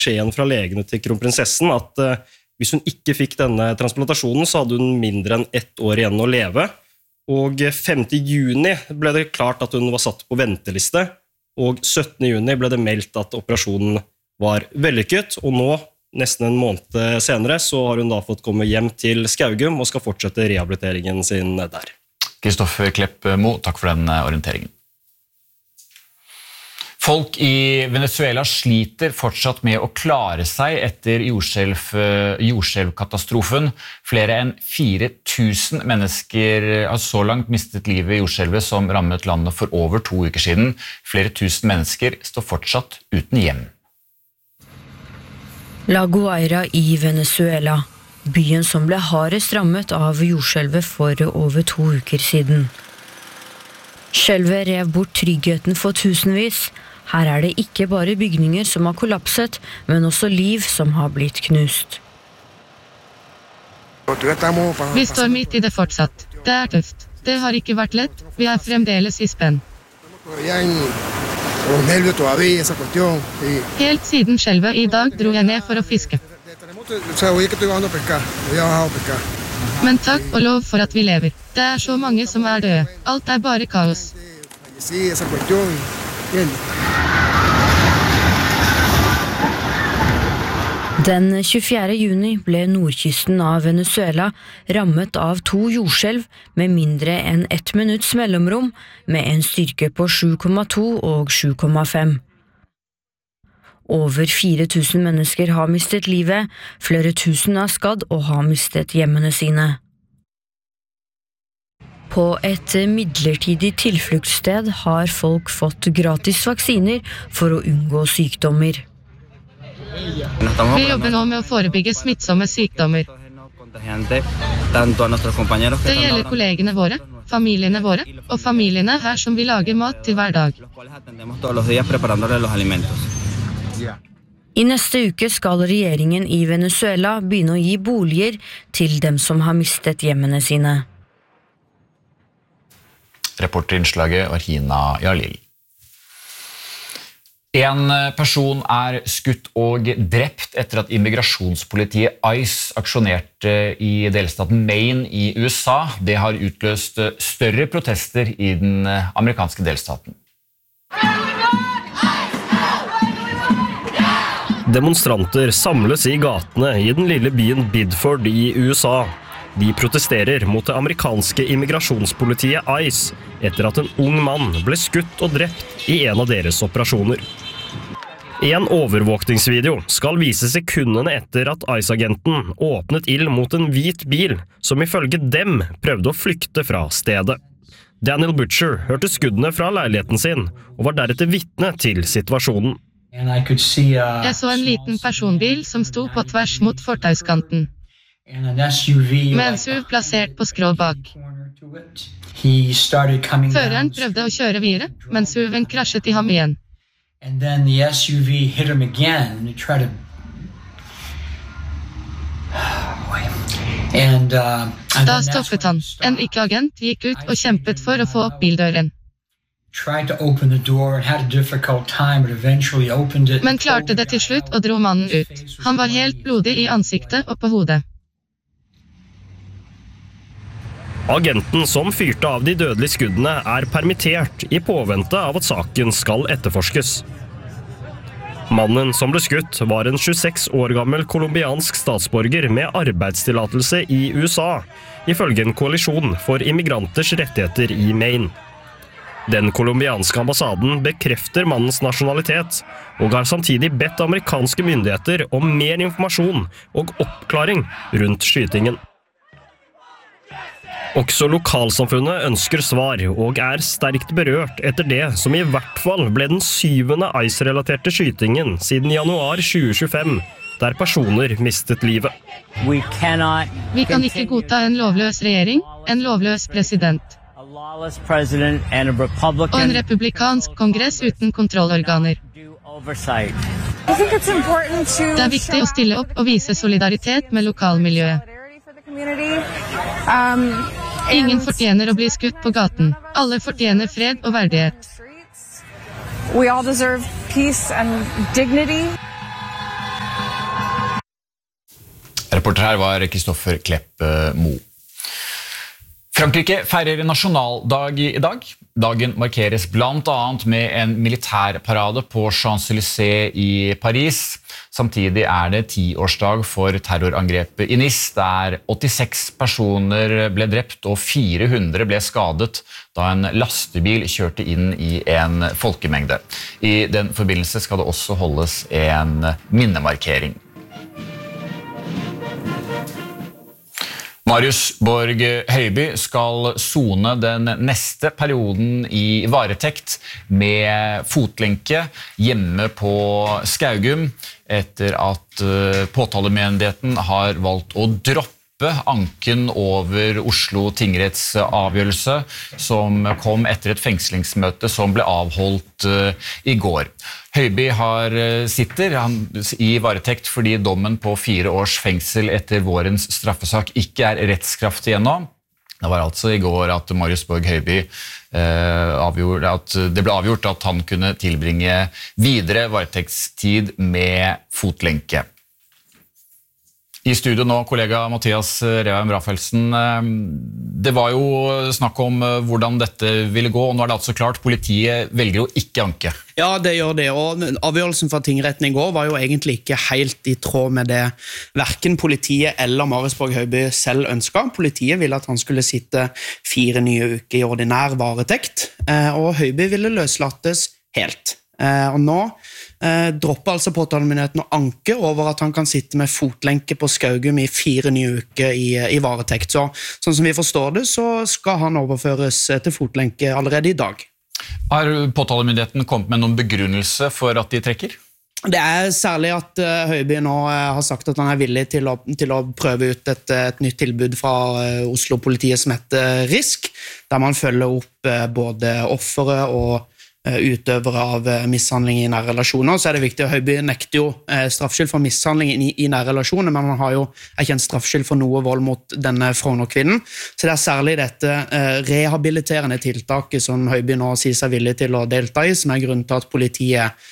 beskjeden fra legene til kronprinsessen at hvis hun ikke fikk denne transplantasjonen, så hadde hun mindre enn 1 år igjen å leve. Og 5. juni ble det klart at hun var satt på venteliste, og 17. juni ble det meldt at operasjonen var vellykket, og nå, nesten en måned senere, så har hun da fått komme hjem til Skaugum og skal fortsette rehabiliteringen sin der. Kristoffer Klepp-Mo, takk for den orienteringen. Folk i Venezuela sliter fortsatt med å klare seg etter jordskjelvkatastrofen. Flere enn 4000 mennesker har så langt mistet livet i jordskjelvet som rammet landet for over 2 uker siden. Flere tusen mennesker står fortsatt uten hjem. La Guaira i Venezuela, byen som ble hardest rammet av jordskjelvet for over 2 uker siden. Skjelvet rev bort tryggheten for tusenvis. Her er det ikke bare bygninger som har kollapset, men også liv som har blitt knust. Vi står midt i det fortsatt. Det er tøft. Det har ikke vært lett. Vi er fremdeles i spenn. Helt siden skjelvet i dag dro jeg ned for å fiske. Men takk og lov for at vi lever. Det er så mange som er døde. Alt er bare kaos. Den 24. juni ble nordkysten av Venezuela rammet av 2 jordskjelv med mindre enn 1 minutts mellomrom, med en styrke på 7,2 og 7,5. Over 4000 mennesker har mistet livet, flere tusen er skadd og har mistet hjemmene sine. På et midlertidig tilfluktssted har folk fått gratis vaksiner for å unngå sykdommer. Vi jobber nå med å forebygge smittsomme sykdommer. Det gjelder kollegene våre, familiene våre, og familiene her som vi lager mat til hver dag. I neste uke skal regjeringen i Venezuela begynne å gi boliger til dem som har mistet hjemmene sine. Reporterinnslaget var Hina Jalil. En person er skutt og drept etter at immigrasjonspolitiet ICE aksjonerte i delstaten Maine i USA. Det har utløst større protester i den amerikanske delstaten. Demonstranter samles i gatene i den lille byen Bidford i USA. De protesterer mot det amerikanske immigrasjonspolitiet ICE etter at en ung mann ble skutt og drept i en av deres operasjoner. En overvåkningsvideo skal vise sekundene etter at ICE-agenten åpnet ild mot en hvit bil som ifølge dem prøvde å flykte fra stedet. Daniel Butcher hørte skuddene fra leiligheten sin og var deretter vitne til situasjonen. Jeg så en liten personbil som sto på tvers mot fortauskanten, med en SUV plassert på skrå bak. Føreren prøvde å kjøre videre, men SUV-en krasjet i ham igjen. And then the SUV hit him again to try to Da stoppet han. En ikke-agent gikk ut og kjempet for å få opp bildøren. Men klarte det til slutt og dro mannen ut. Han var helt blodig i ansiktet og på hodet. Agenten som fyrte av de dødelige skuddene er permittert i påvente av at saken skal etterforskes. Mannen som ble skutt var en 26 år gammel kolumbiansk statsborger med arbeidstillatelse i USA, ifølge en koalisjon for immigranters rettigheter i Maine. Den kolumbianske ambassaden bekrefter mannens nasjonalitet, og har samtidig bedt amerikanske myndigheter om mer informasjon og oppklaring rundt skytingen. Også lokalsamfunnet ønsker svar og er sterkt berørt etter det som i hvert fall ble den 7. ICE-relaterte skytingen siden januar 2025, der personer mistet livet. Vi kan ikke godta en lovløs regjering, en lovløs president, og en republikansk kongress uten kontrollorganer. Det er viktig å stille opp og vise solidaritet med lokalmiljøet. Ingen fortjener å bli skutt på gaten. Alle fortjener fred og verdighet. Reporter her var Kristoffer Klepp Mo. Frankrike feirer nasjonaldag i dag. Dagen markeres blant annet med en militærparade på Champs-Élysées i Paris. Samtidig det 10-årsdag for terrorangrepet i Nice, der 86 personer ble drept og 400 ble skadet da en lastebil kjørte inn i en folkemengde. I den forbindelse skal det også holdes en minnemarkering. Marius Borg Høiby skal sone den neste perioden i varetekt med fotlenke hjemme på Skaugum etter at påtalemyndigheten har valgt å droppe anken over Oslo tingretts avgjørelse som kom etter et fengslingsmøte som ble avholdt i går. Høiby sitter i varetekt fordi dommen på 4 års fengsel etter vårens straffesak ikke rettskraftig ennå. Det var altså i går at Marius Borg Høiby det ble avgjort at han kunne tilbringe videre varetektstid med fotlenke. I studio nå, kollega Mathias Revheim Rafaelsen. Det var jo snakk om hvordan dette ville gå, og nå det altså klart, politiet velger å ikke anke. Ja, det gjør det, og avgjørelsen fra tingretten i går var jo egentlig ikke helt i tråd med det hverken politiet eller Marius Borg Høiby selv ønsket. Politiet ville at han skulle sitte 4 nye uker i ordinær varetekt, og Høiby ville løslates helt. Og nå dropper altså påtalemyndigheten å anke over at han kan sitte med fotlenke på Skaugum i 4 nye uker i varetekt. Så, sånn som vi forstår det, så skal han overføres til fotlenke allerede i dag. Har påtalemyndigheten kommet med noen begrunnelse for at de trekker? Det særlig at Høiby nå har sagt at han villig til å prøve ut et nytt tilbud fra Oslo-politiet som heter RISK, der man følger opp både offere og utøvere av mishandling i nærrelasjoner. Så det viktig at Høiby nekter jo straffskyld for mishandling i nærrelasjoner, men han har jo erkjent straffskyld for noe vold mot denne Frogner-kvinnen. Så det særlig dette rehabiliterende tiltaket som Høiby nå sier seg villig til å delta i, som grunnen til at politiet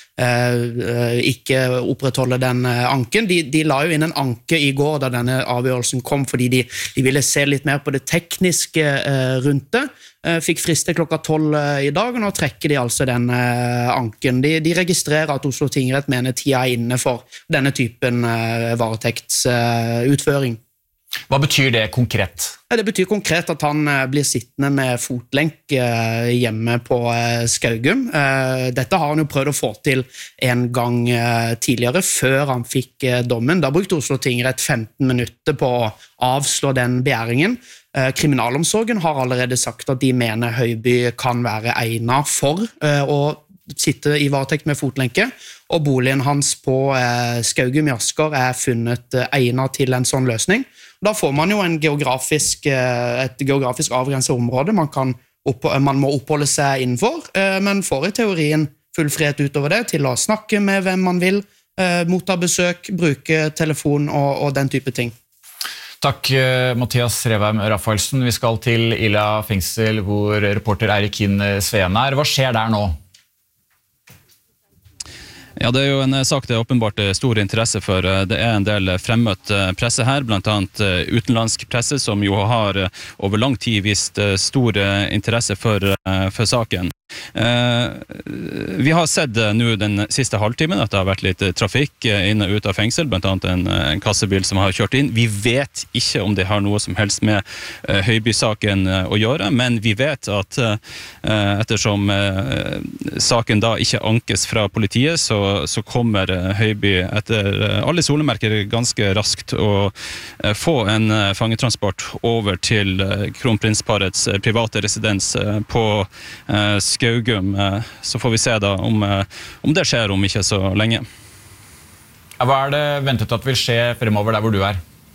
ikke opprettholder den anken. De la jo inn en anke i går da denne avgjørelsen kom, fordi de ville se litt mer på det tekniske rundt det. Fikk friste klokka 12 i dag, og nå trekker de altså den anken. De registrerer at Oslo tingrett mener tida inne for denne typen varetektsutføring. Hva betyr det konkret? Det betyr konkret at han blir sittende med fotlenk hjemme på Skaugum. Dette har han jo prøvd å få til en gang tidligere, før han fikk dommen. Da brukte Oslo tingrett 15 minutter på å avslå den begjæringen. Kriminalomsorgen har allerede sagt at de mener Høiby kan være egnet for å sitte i varetekt med fotlenke, og boligen hans på Skaugum i Asker funnet egnet til en sånn løsning. Da får man jo et geografisk avgrenset område man må oppholde seg innenfor, men får i teorien full frihet utover det til å snakke med hvem man vil, motta besøk, bruke telefon og den type ting. Takk, Mathias Revheim Rafaelsen. Vi skal til Ila fengsel, hvor reporter Eirik Hinn Sveen Hva skjer der nå? Ja, det jo en sak det åpenbart stor interesse for. Det en del fremmøtt presse her, blant annet utenlandsk presse, som jo har over lang tid vist stor interesse for saken. Vi har sett nå den siste halvtimen at det har vært litt trafikk inn og ut av fengsel, blant annet en kassebil som har kjørt inn. Vi vet ikke om det har noe som helst med Høiby-saken å gjøre, men vi vet at ettersom saken da ikke ankes fra politiet, så kommer Høiby etter alle solemerker ganske raskt å få en fangetransport over til kronprinsparets private residens på Skaugum. Så får vi se da om det skjer om ikke så lenge. Hva det ventet at vil skje fremover der hvor du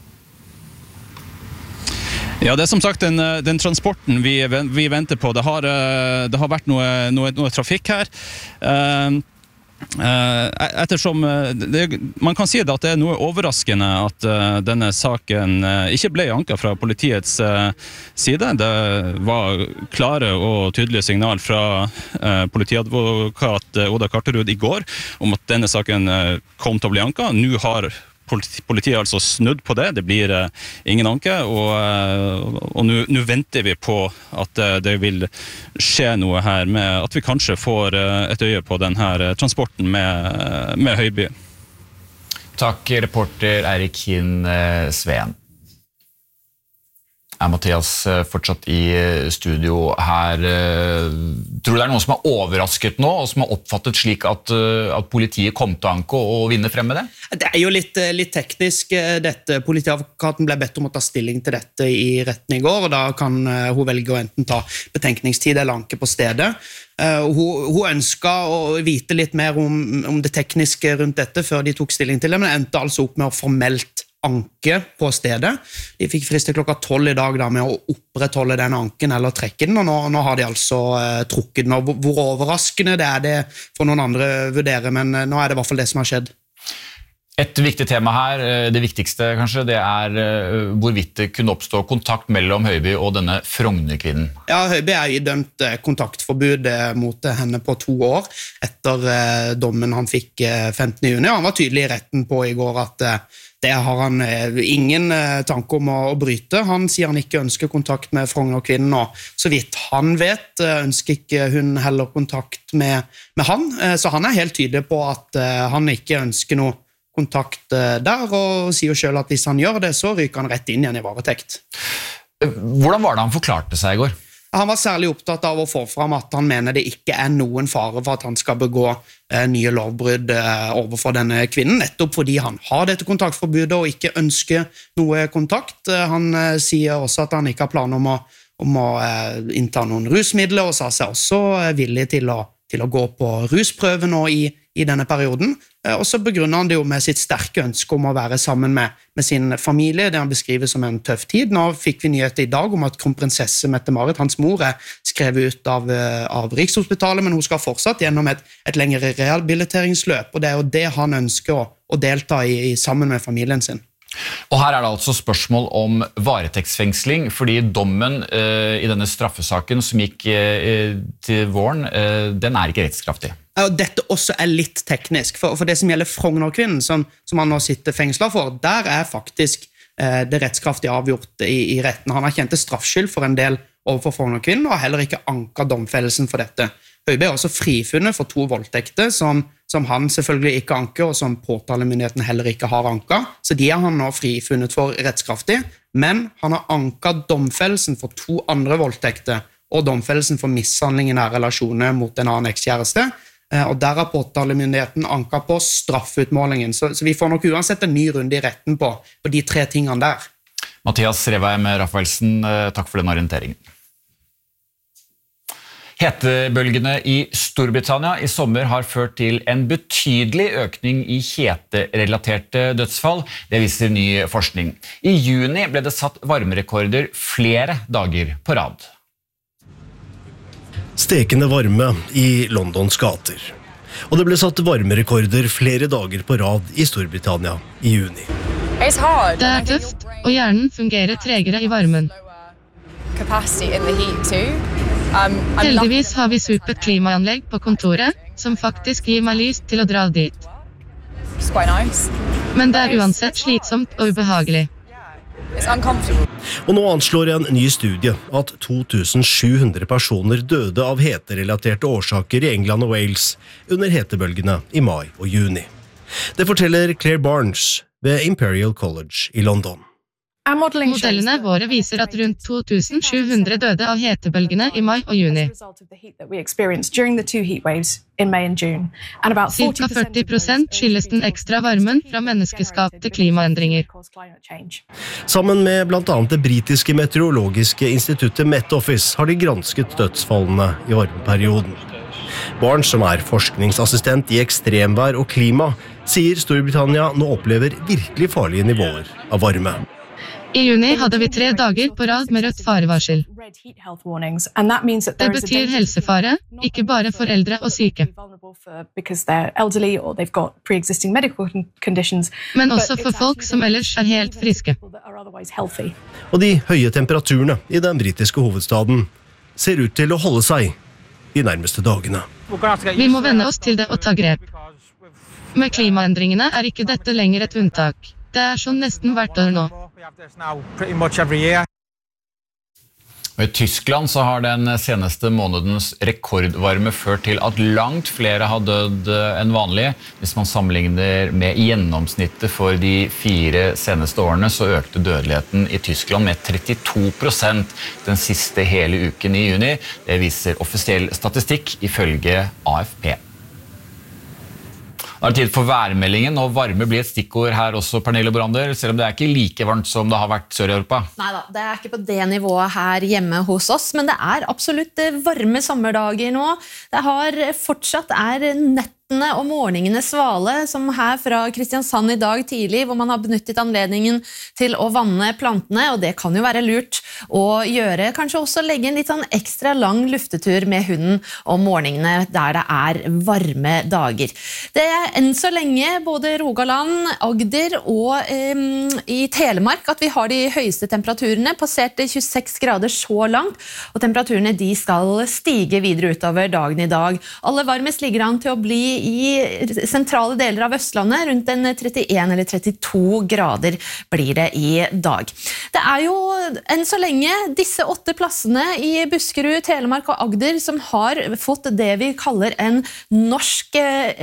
Ja, det som sagt den transporten vi venter på. Det har vært noe trafikk her. Ettersom man kan si at det noe overraskende at denne saken ikke ble anket fra politiets side. Det var klare og tydelige signal fra politiadvokat Oda Karterud i går om at denne saken kom til å bli anket. Nå har politiet altså snudd på det. Det blir ingen anke, og nå venter vi på at det vil skje noe her, med at vi kanskje får et øye på denne transporten med Høiby. Takk, reporter Eirik Hinn Sveen. Mathias fortsatt i studio her. Tror du det er noen som er overrasket nå, og som har oppfattet slik at politiet kom til anke og vinne frem med det? Det er jo litt teknisk dette. Politiadvokaten ble bedt om å ta stilling til dette i retten i går, og da kan hun velge å enten ta betenkningstid eller anke på stedet. Hun ønsket å vite litt mer om det tekniske rundt dette før de tok stilling til det, men endte altså opp med å formelt anke på stedet. De fikk frist til klokka 12 i dag da, med å opprettholde den anken eller trekke den, og nå har de altså trukket den. Og hvor overraskende det er det for noen andre vurdere, men nå er det i hvert fall det som har skjedd. Et viktig tema her, det viktigste kanskje, det er hvorvidt det kunne oppstå kontakt mellom Høiby og denne Frogner-kvinnen. Ja, Høiby er idømt kontaktforbud mot henne på 2 år etter dommen han fikk 15. juni. Han var tydelig i retten på i går at det har han ingen tanke om å bryte. Han sier han ikke ønsker kontakt med Frogner-kvinnen, og så vidt han vet, ønsker ikke hun heller kontakt med han. Så han er helt tydelig på at han ikke ønsker noe kontakt der, og sier jo selv at hvis han gjør det, så ryker han rett inn igjen i varetekt. Hvordan var det han forklarte seg i går? Han var særlig opptatt av å få fram at han mener det ikke er noen fare for at han skal begå nye lovbrudd overfor denne kvinnen, nettopp fordi han har dette kontaktforbudet og ikke ønsker noe kontakt. Han sier også at han ikke har planer om å innta noen rusmidler, og sa seg også villig til å gå på rusprøve nå i denne perioden. Og så begrunner han det jo med sitt sterke ønske om å være sammen med sin familie, det han beskriver som en tøff tid. Nå fikk vi nyheter i dag om at kronprinsesse Mette-Marit, hans mor, er skrevet ut av Rikshospitalet, men hun skal fortsatt gjennom et lengre rehabiliteringsløp, og det er jo det han ønsker å delta i sammen med familien sin. Og her er det altså spørsmål om varetektsfengsling, fordi dommen i denne straffesaken som gikk til våren, den er ikke rettskraftig. Dette også er litt teknisk, for det som gjelder Frogner-kvinnen, som han nå sitter fengslet for, der er faktisk det rettskraftig avgjort i retten. Han har kjent det straffskyld for en del overfor Frogner-kvinnen, og har heller ikke anket domfellelsen for dette. Høiby er også frifunnet for 2 voldtekter, som han selvfølgelig ikke anker, og som påtalemyndigheten heller ikke har anket, så de har han nå frifunnet for rettskraftig, men han har anket domfellelsen for 2 andre voldtekter, og domfellelsen for mishandling i nære relasjoner mot en annen ekskjæreste, og der har påtalemyndigheten anket på straffutmålingen, så vi får nok uansett en ny runde i retten på de 3 tingene der. Mathias Revheim Rafaelsen, takk for den orienteringen. Hetebølgene i Storbritannia i sommer har ført til en betydelig økning i heterelaterte dødsfall. Det viser ny forskning. I juni ble det satt varmerekorder flere dager på rad. Stekende varme i Londons gater. Og det ble satt varmerekorder flere dager på rad i Storbritannia i juni. Det er tøft, og hjernen fungerer tregere i varmen. Heldigvis har vi supert klimaanlegg på kontoret, som faktisk gir meg lyst til å dra dit. Men det er uansett slitsomt og ubehagelig. Og nå anslår en ny studie at 2700 personer døde av heterelaterte årsaker i England og Wales under hetebølgene i mai og juni. Det forteller Claire Barnes ved Imperial College i London. Modellene våre viser at rundt 2700 døde av hetebølgene i mai og juni. Cirka 40% skyldes den ekstra varmen fra menneskeskapte klimaendringer. Sammen med blant annet det britiske meteorologiske instituttet Met Office har de gransket dødsfallene i varmeperioden. Barn som er forskningsassistent i ekstremvær og klima, sier Storbritannia nå opplever virkelig farlige nivåer av varme. I juni hadde vi 3 dager på rad med rødt farevarsel. Det betyr helsefare, ikke bare for eldre og syke. Men også for folk som ellers er helt friske. Og de høye temperaturene i den britiske hovedstaden ser ut til å holde seg de nærmeste dagene. Vi må venne oss til det og ta grep. Med klimaendringene ikke dette lenger et unntak. Det sånn nesten hvert år nå. I Tyskland så har den seneste månedens rekordvarme ført til at langt flere har dødd enn vanlig. Hvis man sammenligner med gjennomsnittet for de 4 seneste årene, så økte dødeligheten i Tyskland med 32% den siste hele uken i juni. Det viser offisiell statistikk ifølge AFP. Det tid for værmeldingen, og varme blir et stikkord her også, Pernille Borander, selv om det ikke like varmt som det har vært sør i Europa. Neida, det ikke på det nivået her hjemme hos oss, men det absolutt varme sommerdager nå. Det har fortsatt nettene og morgenene svale, som her fra Kristiansand i dag tidlig, hvor man har benyttet anledningen til å vanne plantene, og det kan jo være lurt å gjøre. Kanskje også legge en litt sånn ekstra lang luftetur med hunden om morgenene, der det varme dager. Det enn så lenge både Rogaland, Agder og i Telemark at vi har de høyeste temperaturene, passert 26 grader så langt, og temperaturene de skal stige videre utover dagen i dag. Aller varmest ligger an til å bli i sentrale deler av Østlandet, rundt 31 eller 32 grader blir det i dag. Det jo enn så lenge disse 8 plassene i Buskerud, Telemark og Agder som har fått det vi kaller en norsk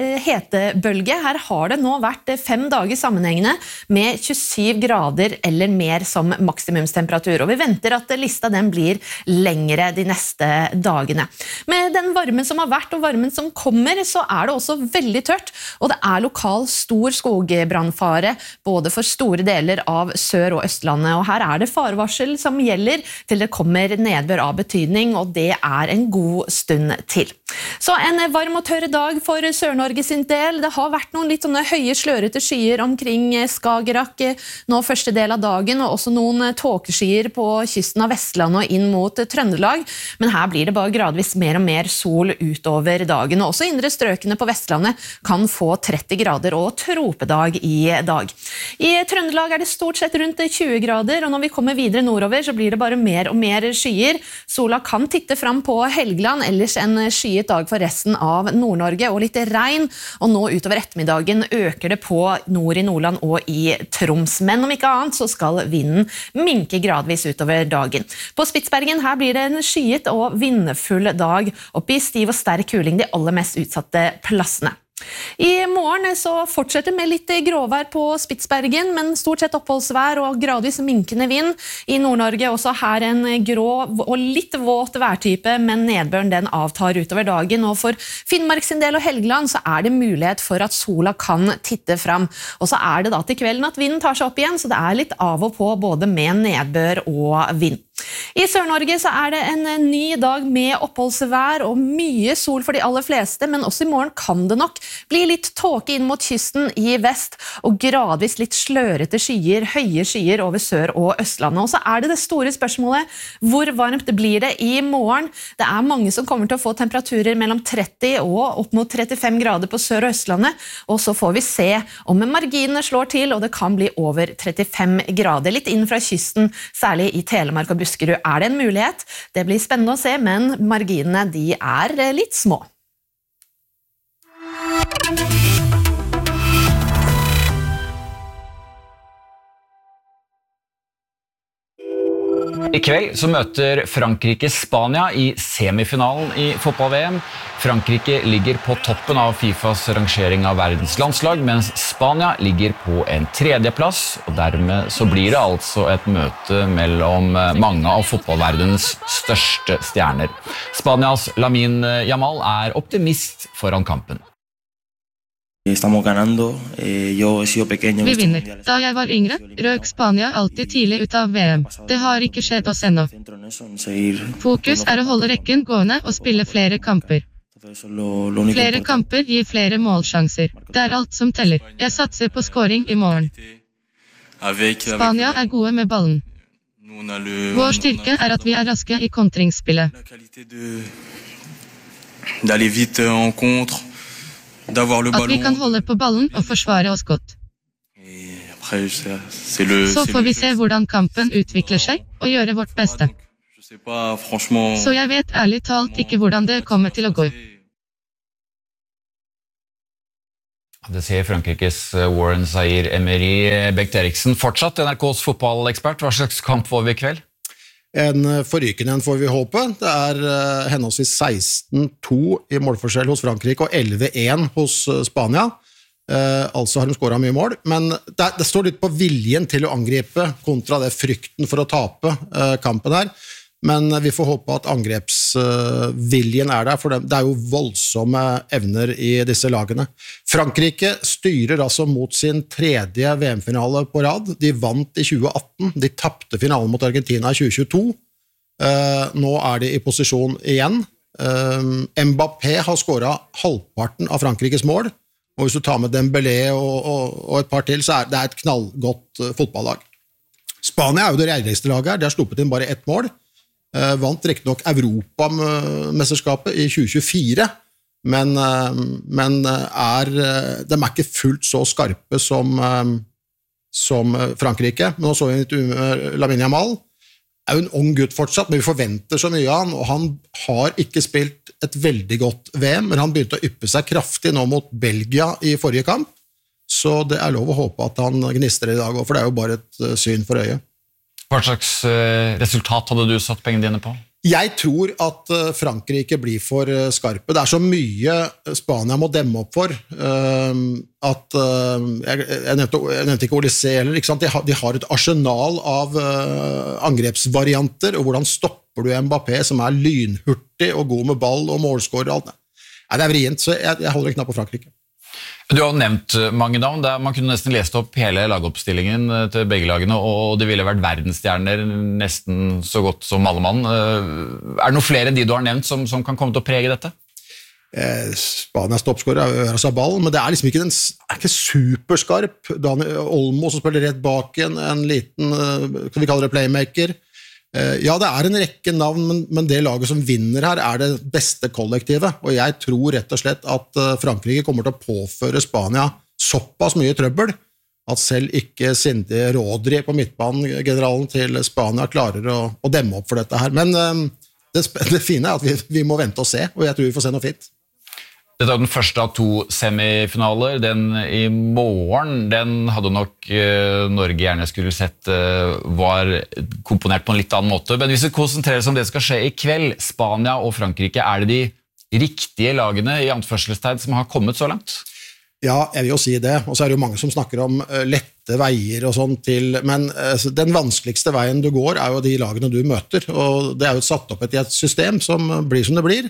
hetebølge. Her har det nå vært 5 dager sammenhengende med 27 grader eller mer som maksimumstemperatur, og vi venter at lista den blir lengre de neste dagene. Med den varmen som har vært og varmen som kommer, så det også veldig tørt, og det lokal stor skogbrannfare både for store deler av Sør- og Østlandet, og her det farevarsel som gjelder til det kommer nedbør av betydning, og det en god stund til. Så en varm og tørr dag for Sør-Norge sin del. Det har vært noen litt sånne høye slørete skyer omkring Skagerrak nå første del av dagen, og også noen tåkeskyer på kysten av Vestlandet og inn mot Trøndelag, men her blir det bare gradvis mer og mer sol utover dagen, og også indre strøkene på Vestlandet kan få 30 grader og tropedag i dag. I Trøndelag det stort sett rundt 20 grader, og når vi kommer videre nordover så blir det bare mer og mer skyer. Sola kan titte fram på Helgeland, ellers en skyet dag for resten av Nord-Norge, og litt regn, og nå utover ettermiddagen øker det på nord i Nordland og i Troms. Men om ikke annet så skal vinden minke gradvis utover dagen. På Spitsbergen her blir det en skyet og vindfull dag, opp i stiv og sterk kuling de aller mest utsatte plassene. I morgen så fortsetter med litt gråvær på Spitsbergen, men stort sett oppholdsvær og gradvis minkende vind. I Nord-Norge også her en grå og litt våt værtype, men nedbøren den avtar utover dagen. Og for Finnmark sin del og Helgeland så det mulighet for at sola kan titte fram. Og så det da til kvelden at vinden tar seg opp igjen, så det litt av og på både med nedbør og vind. I Sør-Norge så det en ny dag med oppholdsvær og mye sol for de aller fleste, men også i morgen kan det nok bli litt tåke inn mot kysten i vest, og gradvis litt slørete skyer, høye skyer over Sør- og Østlandet. Og så det store spørsmålet, hvor varmt blir det i morgen? Det mange som kommer til å få temperaturer mellom 30 og opp mot 35 grader på Sør- og Østlandet, og så får vi se om marginene slår til, og det kan bli over 35 grader. Litt inn fra kysten, særlig i Telemark og Buskerud, det en mulighet. Det blir spennende å se, men marginene de litt små. I kveld så møter Frankrike Spania i semifinalen i fotball-VM. Frankrike ligger på toppen av FIFAs rangering av verdens landslag, mens Spania ligger på en 3. plass, og dermed så blir det altså et møte mellom mange av fotballverdens største stjerner. Spanias Lamine Yamal optimist foran kampen. Vi vinner. Da jeg var yngre, røk Spania alltid tidlig ut av VM. Det har ikke skjedd oss ennå. Fokus å holde rekken gående og spille flere kamper. Flere kamper gir flere målsjanser. Det alt som teller. Jeg satser på scoring i morgen. Spania gode med ballen. Vår styrke at vi raske i kontringsspillet. At vi kan holde på ballen og forsvare oss godt. Så får vi se hvordan kampen utvikler seg, og gjøre vårt beste. Så jeg vet ærlig talt ikke hvordan det kommer til å gå. Det sier Frankrikes Warren Zaïre-Emery. Bengt Eriksen, fortsatt NRKs fotballekspert. Hva slags kamp får vi I kveld? En forrykende en får vi håpe. Det henholdsvis 16-2 I målforskjell hos Frankrike og 11-1 hos Spania. Altså har de skåret mye mål, men det står litt på viljen til å angripe kontra det frykten for å tape kampen her. Men vi får håpe at angrepsviljen der, for det jo voldsomme evner I disse lagene. Frankrike styrer altså mot sin 3. VM-finale på rad. De vant I 2018, de tappte finalen mot Argentina I 2022. Nå de I posisjon igjen. Mbappé har skåret halvparten av Frankrikes mål, og hvis du tar med Dembélé og et par til, så det et knallgodt fotballag. Spania jo det reiligste laget her, de har sluppet inn bare 1 mål, vant riktig nok Europamesterskapet I 2024, men de ikke fullt så skarpe som Frankrike. Men nå så vi litt Lamine Yamal, jo en ung gutt fortsatt, men vi forventer så mye av han, og han har ikke spilt et veldig godt VM, men han begynte å yppe seg kraftig nå mot Belgia I forrige kamp, så det lov å håpe at han gnister I dag, for det jo bare et syn for øyet. Hva slags resultat hadde du satt pengene dine på? Jeg tror at Frankrike blir for skarpe. Det så mye Spania må demme opp for, at jeg nevnte ikke Olysée heller, ikke sant? De har et arsenal av angrepsvarianter, og hvordan stopper du Mbappé som lynhurtig og god med ball og målskår og alt det. Det vrient, så jeg holder en knapp på Frankrike. Du har nevnt mange navn, man kunne nesten lest opp hele lagoppstillingen til begge lagene, og det ville vært verdensstjerner nesten så godt som alle mann. Det noen flere enn de du har nevnt som kan komme til å prege dette? Spanias toppskårer Oyarzabal, men det liksom ikke, ikke superskarp. Daniel Olmo som spiller rett bak en liten, kan vi kalle det playmaker. Ja, det en rekke navn, men det laget som vinner her det beste kollektivet, og jeg tror rett og slett at Frankrike kommer til å påføre Spania såpass mye trøbbel, at selv ikke Cindy Rodri på midtbanen, generalen til Spania, klarer å demme opp for dette her. Men det fine at vi må vente og se, og jeg tror vi får se noe fint. Dette den første av 2 semifinaler, den I morgen, den hadde nok Norge gjerne skulle sett var komponert på en litt annen måte. Men hvis vi konsentrerer oss om det som skal skje I kveld, Spania og Frankrike, det de riktige lagene I anførselstegn som har kommet så langt? Ja, jeg vil jo si det, og så det jo mange som snakker om lette veier og sånn til, men den vanskeligste veien du går jo de lagene du møter, og det jo satt opp I et system som blir som det blir.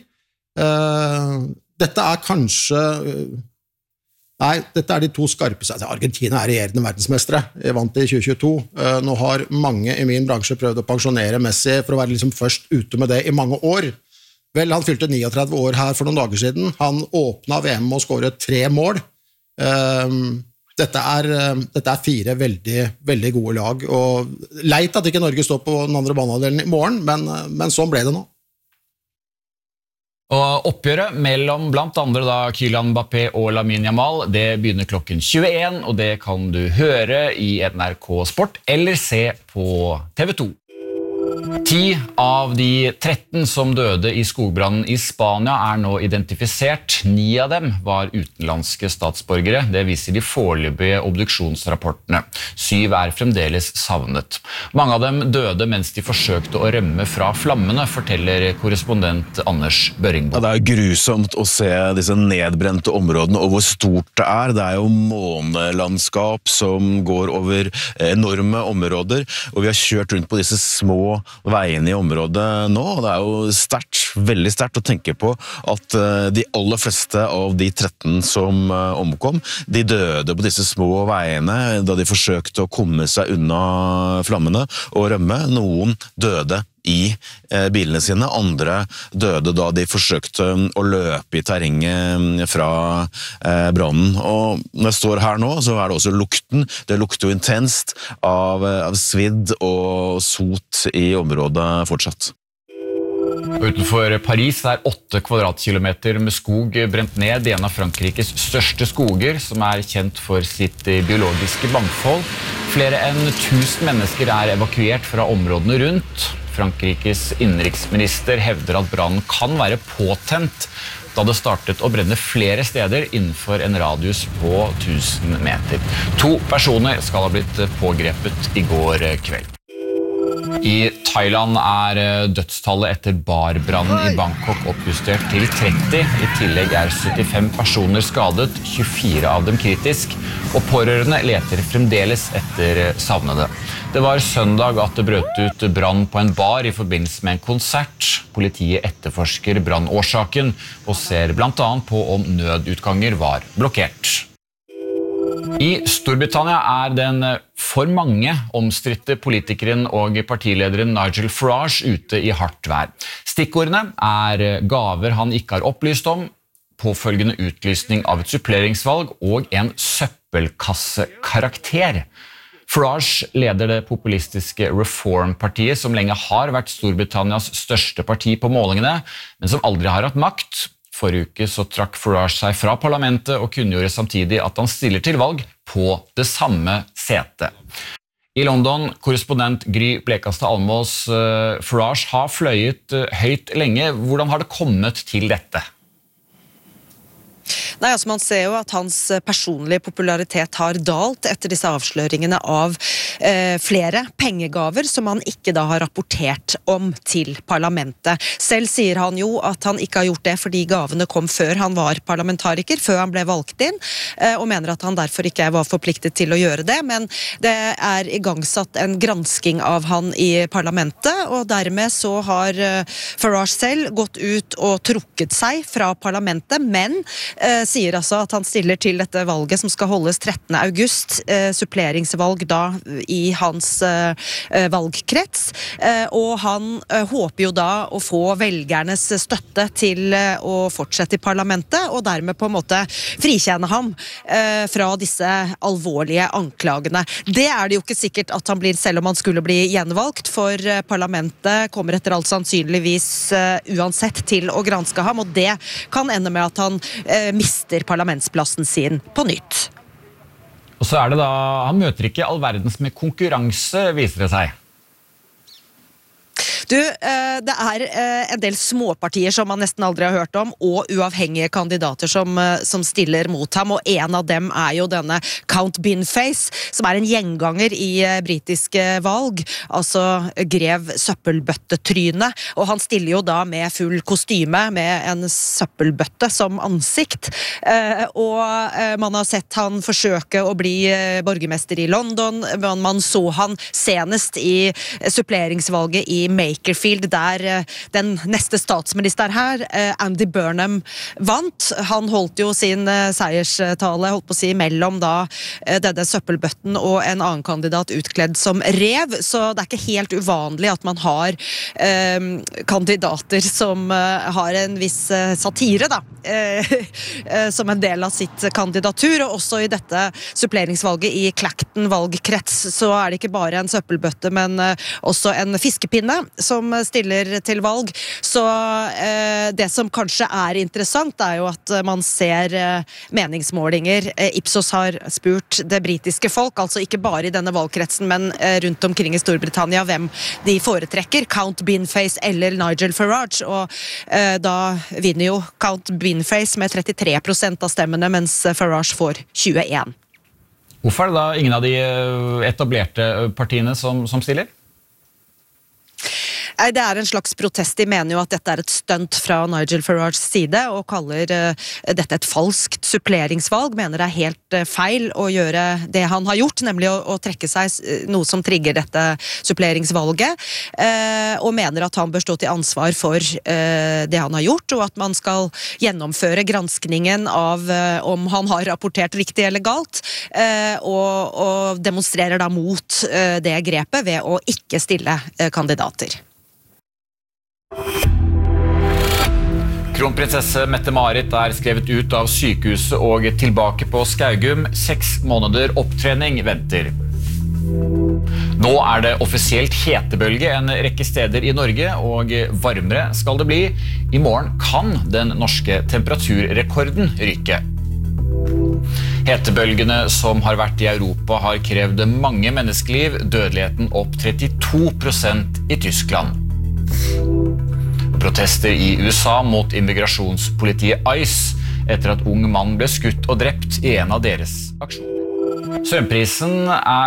Dette kanskje nei, dette de 2 skarpeste Argentina regjerende verdensmestere vant I 2022 nå har mange I min bransje prøvd å pensjonere Messi for å være liksom først ute med det I mange år vel, han fylte 39 år her for noen dager siden han åpnet VM og skåret 3 mål dette 4 veldig, veldig gode lag og leit at ikke Norge står på den andre banehalvdelen I morgen, men sånn ble det nå Og oppgjøret mellom blant andre da Kylian Mbappé og Lamine Yamal, det begynner klokken 21, og det kan du høre I NRK Sport eller se på TV 2. 10 av de 13 som døde I skogbrannen I Spania nå identifisert. 9 av dem var utenlandske statsborgere. Det viser de foreløpige obduksjonsrapportene. 7 fremdeles savnet. Mange av dem døde mens de forsøkte å rømme fra flammene, forteller korrespondent Anders Børringbo. Ja, det grusomt å se disse nedbrente områdene, og hvor stort det Det jo månelandskap som går over enorme områder, og vi har kjørt rundt på disse små veiene I området nå, og det jo veldig sterkt å tenke på at de aller fleste av de 13 som omkom, de døde på disse små veiene da de forsøkte å komme seg unna flammene og rømme. Noen døde I bilene sine, andre døde da de forsøkte å løpe I terrenget fra brannen. Og når jeg står her nå, så det også lukten. Det lukter jo intenst av svidd og sot I området fortsatt. Utenfor Paris 8 kvadratkilometer med skog brent ned I en av Frankrikes største skoger, som kjent for sitt biologiske mangfold. Flere enn 1000 mennesker evakuert fra områdene rundt. Frankrikes innenriksminister hevder at brannen kan være påtent da det startet å brenne flere steder innenfor en radius på 1000 meter. 2 personer skal ha blitt pågrepet i går kveld. I Thailand dødstallet etter barbrannen i Bangkok oppjustert til 30. I tillegg 75 personer skadet, 24 av dem kritisk, og pårørende leter fremdeles etter savnede. Det var søndag at det brøt ut brann på en bar i forbindelse med en konsert. Politiet etterforsker brannårsaken og ser blant annet på om nødutganger var blokkert. I Storbritannia den for mange omstridte politikeren og partilederen Nigel Farage ute i hardt vær. Stikkordene gaver han ikke har opplyst om, påfølgende utlysning av et suppleringsvalg og en søppelkassekarakter. Farage leder det populistiske Reform-partiet, som lenge har vært Storbritannias største parti på målingene, men som aldri har hatt makt. Forrige uke så trakk Farage seg fra parlamentet og kunngjorde samtidig at han stiller til valg på det samme setet. I London, korrespondent Gry Blekastad Almås, Farage har fløyet høyt lenge. Hvordan har det kommet til dette? Nei, altså man ser jo at hans personlige popularitet har dalt etter disse avsløringene av flere pengegaver som han ikke da har rapportert om til parlamentet. Selv sier han jo at han ikke har gjort det fordi gavene kom før han var parlamentariker, før han ble valgt inn, og mener at han derfor ikke var forpliktet til å gjøre det, men det igangsatt en gransking av han i parlamentet, og dermed så har Farage selv gått ut og trukket seg fra parlamentet, men sier altså at han stiller til dette valget som skal holdes 13. august, suppleringsvalg da i hans valgkrets, og han håper jo da å få velgernes støtte til å fortsette i parlamentet, og dermed på en måte frikjenne ham fra disse alvorlige anklagene. Det det jo ikke sikkert at han blir, selv om han skulle bli gjenvalgt, for parlamentet kommer etter alt sannsynligvis uansett til å granske ham, og det kan ende med at han mister parlamentsplassen sin på nytt. Og så det da, han møter ikke all verdens med konkurranse, viser det seg. Du, det en del småpartier som man nesten aldri har hørt om, og uavhengige kandidater som stiller mot ham, og en av dem jo denne Count Binface, som en gjenganger i britiske valg, altså grev søppelbøttetryne, og han stiller jo da med full kostyme, med en søppelbøtte som ansikt, og man har sett han forsøke å bli borgermester i London, man så han senest i suppleringsvalget i Makerfield, der den neste statsminister her, Andy Burnham, vant. Han holdt jo sin seierstale, holdt på å si, mellom da denne søppelbøtten og en annen kandidat utkledd som rev, så det ikke helt uvanlig at man har kandidater som har en viss satire da, som en del av sitt kandidatur, og også i dette suppleringsvalget i Clacton valgkrets, så det ikke bare en søppelbøtte, men også en fiskepinne som stiller til valg. Så det som kanskje interessant jo at man ser meningsmålinger. Ipsos har spurt det britiske folk, altså ikke bare i denne valgkretsen, men rundt omkring i Storbritannia, hvem de foretrekker, Count Binface eller Nigel Farage, og da vinner jo Count Binface med 33% av stemmene, mens Farage får 21%. Hvorfor det da ingen av de etablerte partiene som stiller? Det en slags protest. De mener jo at dette et stunt fra Nigel Farages side, og kaller dette et falskt suppleringsvalg, mener det helt feil å gjøre det han har gjort, nemlig å trekke seg noe som trigger dette suppleringsvalget, og mener at han bør stå til ansvar for det han har gjort, og at man skal gjennomføre granskningen av om han har rapportert riktig eller galt, og demonstrerer da mot det grepet ved å ikke stille kandidater. Kronprinsesse Mette-Marit skrevet ut av sykehuset og tilbake på Skaugum. 6 måneder opptrening venter. Nå det offisielt hetebølge en rekke steder i Norge, og varmere skal det bli. I morgen kan den norske temperaturrekorden ryke. Hetebølgene som har vært i Europa har krevd mange menneskeliv, dødeligheten opp 32% i Tyskland. protester i USA mot immigrasjonspolitiet ICE etter at ung mann ble skutt og drept i en av deres aksjoner. Strømprisen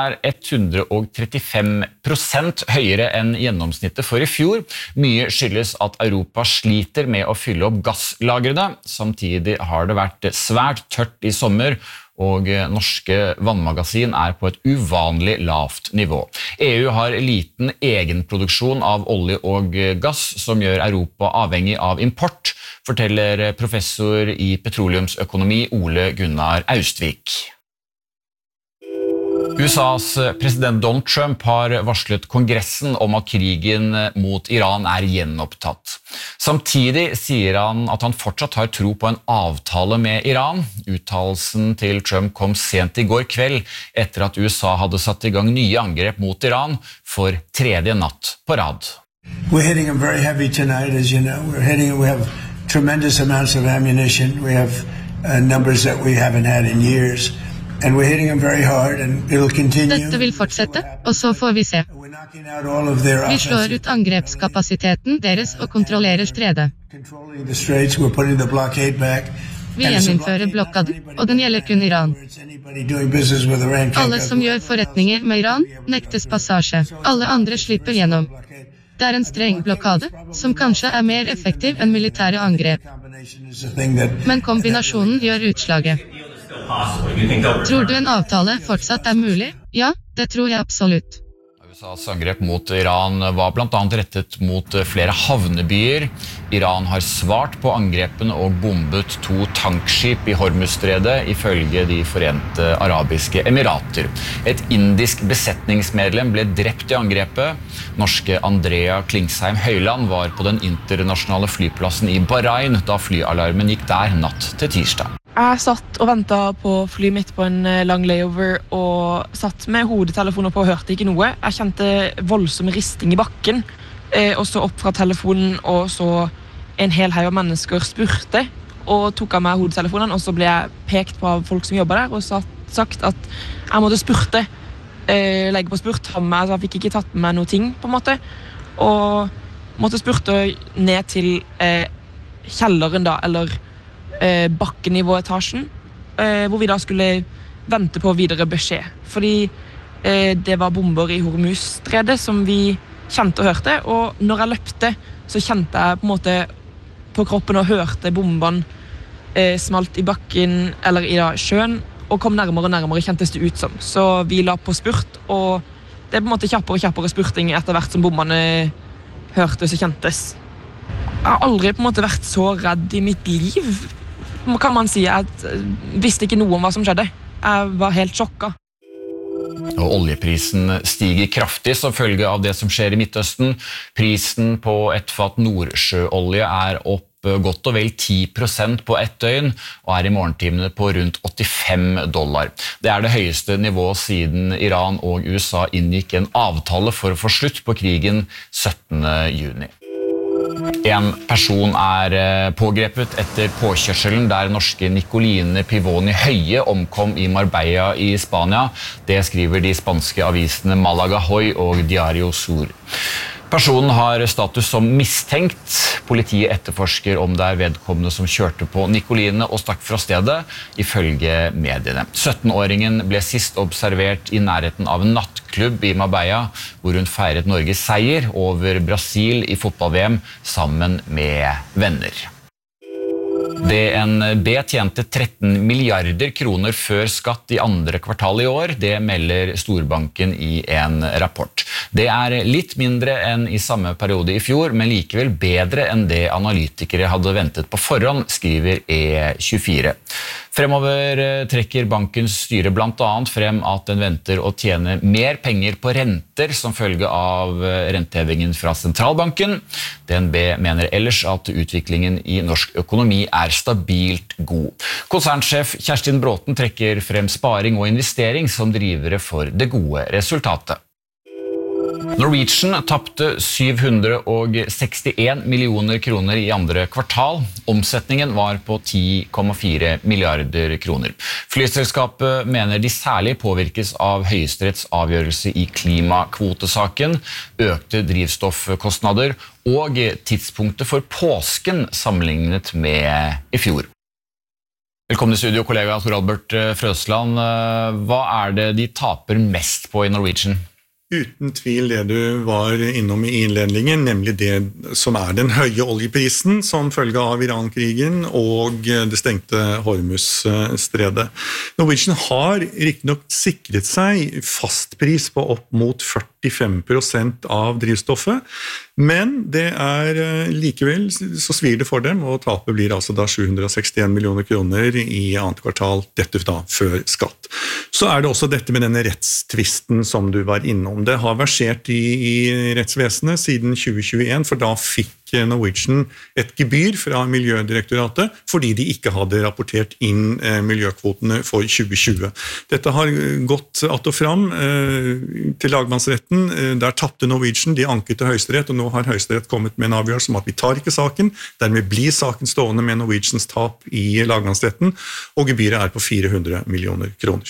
135% høyere enn gjennomsnittet for i fjor. Mye skyldes at Europa sliter med å fylle opp gasslagrene. Samtidig har det vært svært tørt i sommer, og norske vannmagasin på et uvanlig lavt nivå. EU har liten egenproduksjon av olje og gass, som gjør Europa avhengig av import, forteller professor i petroleumsøkonomi Ole Gunnar Austvik. USAs president Donald Trump har varslet kongressen om at krigen mot Iran gjenopptatt. Samtidig sier han at han fortsatt har tro på en avtale med Iran. Uttalelsen til Trump kom sent i går kveld etter at USA hadde satt i gang nye angrep mot Iran for tredje natt på rad. We're hitting them very heavy tonight, as you know. We have tremendous amounts of ammunition. We have numbers that we haven't had in years. And we're hitting them very hard, and it'll continue. Dette vil fortsette, og så får vi se. Vi slår ut angrepskapasiteten deres og kontrollerer stredet. Vi gjeninnfører blokaden, og den gjelder kun Iran. Alle som gjør forretninger med Iran, nektes passasje. Alle andre slipper gjennom. Det en streng blokade, som kanskje mer effektiv enn militære angrep. Men kombinasjonen gjør utslaget. Tror du en avtale fortsatt mulig? Ja, det tror jeg absolutt. USAs angrep mot Iran var blant annet rettet mot flere havnebyer. Iran har svart på angrepen og bombet 2 tankskip i Hormuzstredet, ifølge de Forente Arabiske Emirater. Et indisk besetningsmedlem ble drept i angrepet. Norske Andrea Klingsheim Høyland var på den internasjonale flyplassen i Bahrain da flyalarmen gikk der natt til tirsdag. Jeg satt og ventet på flyet mitt på en lang layover og satt med hodetelefoner på og hørte ikke noe. Jeg kjente voldsom risting i bakken og så opp fra telefonen og så en hel haug av mennesker spurte og tok av meg hodetelefonen og så ble jeg pekt på av folk som jobbet der og sagt at jeg måtte spurte, legge på spurt, så jeg fikk ikke tatt med meg noe ting på en måte og måtte spurte ned til kjelleren da, eller bakkenivåetasjen, hvor vi da skulle vente på videre beskjed. Fordi det var bomber i Hormuzstredet som vi kjente og hørte, og når jeg løpte, så kjente jeg på en måte på kroppen og hørte bombene smalt i bakken eller i sjøen, og kom nærmere og nærmere, kjentes det ut som. Så vi la på spurt, og det på en måte kjappere og kjappere spurting etter hvert som bombene hørtes og kjentes. Jeg har aldri på en måte vært så redd i mitt liv, kan man si. Jeg visste ikke noe om hva som skjedde. Jeg var helt sjokket. Og oljeprisen stiger kraftig som følge av det som skjer i Midtøsten. Prisen på et fat nordsjøolje opp godt og vel 10% på ett døgn, og i morgentimene på rundt $85. Det det høyeste nivået siden Iran og USA inngikk en avtale for å få slutt på krigen 17. juni. En person pågrepet etter påkjørselen der norske Nicoline Pivoni Høie omkom i Marbella i Spania. Det skriver de spanske avisene Malaga Hoy og Diario Sur. Personen har status som mistenkt. Politiet etterforsker om det vedkommende som kjørte på Nicoline og stakk fra stedet, ifølge mediene. 17-åringen ble sist observert i nærheten av en nattklubb i Marbella, hvor hun feiret Norges seier over Brasil i fotball-VM sammen med venner. DNB tjente 13 milliarder kroner før skatt i andre kvartal i år, det melder Storbanken i en rapport. Det litt mindre enn i samme periode i fjor, men likevel bedre enn det analytikere hadde ventet på forhånd, skriver E24. Fremover trekker bankens styre blant annet frem at den venter å tjene mer penger på renter som følge av rentehevingen fra sentralbanken. DNB mener ellers at utviklingen i norsk økonomi stabilt god. Konsernsjef Kjerstin Bråten trekker frem sparing og investering som drivere for det gode resultatet. Norwegian tappte 761 millioner kroner i andre kvartal. Omsetningen var på 10,4 milliarder kroner. Flyselskapet mener de særlig påvirkes av Høyesteretts avgjørelse i klimakvotesaken, økte drivstoffkostnader og tidspunktet for påsken sammenlignet med i fjor. Velkommen i studio, kollega Tor Albert Frøsland. Hva det de taper mest på i Norwegian? Uten tvil det du var innom i innledningen, nemlig det som den høye oljeprisen som følge av Iran-krigen og det stengte Hormuz-stredet. Norwegian har riktignok sikret seg fastpris på opp mot 45% av drivstoffet, men det likevel så svir det for dem, og tapet blir altså da 761 millioner kroner i annet kvartal, dette da før skatt. Så det også dette med denne rettstvisten som du var innom. Det har versert i rettsvesenet siden 2021, for da fikk Norwegian et gebyr fra Miljødirektoratet fordi de ikke hadde rapportert inn miljøkvotene for 2020. Dette har gått att og fram til lagmannsretten. Der tappte Norwegian, de anket til Høyesterett, og nå har Høyesterett kommet med en avgjørelse om at vi tar ikke saken. Dermed blir saken stående med Norwegians tap i lagmannsretten, og gebyret på 400 millioner kroner.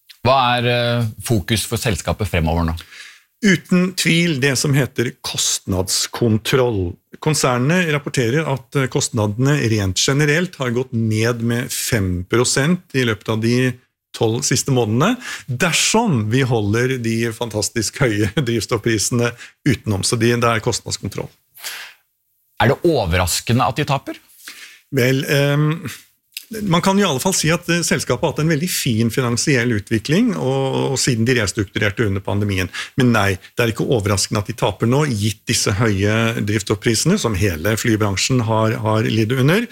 Hva fokus for selskapet fremover nå? Uten tvil det som heter kostnadskontroll. Konsernene rapporterer at kostnadene rent generelt har gått ned med 5% i løpet av de 12 siste månedene, dersom vi holder de fantastisk høye drivstoffprisene utenom. Så det kostnadskontroll. Det overraskende at de taper? Vel, man kan i alle fall si at selskapet har hatt en veldig fin finansiell utvikling, og siden de restrukturerte under pandemien. Men nei, det ikke overraskende at de taper nå, gitt disse høye drivstoffprisene, som hele flybransjen har lidd under.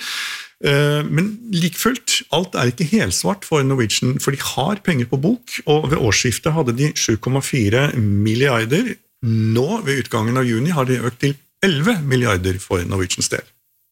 Men likefullt, alt ikke helsvart for Norwegian, for de har penger på bok, og ved årsskiftet hadde de 7,4 milliarder. Nå, ved utgangen av juni, har de økt til 11 milliarder for Norwegians del.